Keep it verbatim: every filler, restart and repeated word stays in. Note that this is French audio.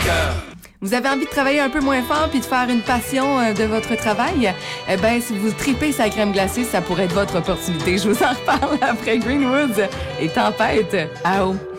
Vous avez envie de travailler un peu moins fort puis de faire une passion euh, de votre travail? Eh bien, si vous tripez sa crème glacée, ça pourrait être votre opportunité. Je vous en reparle après Greenwoods et Tempête. À haut.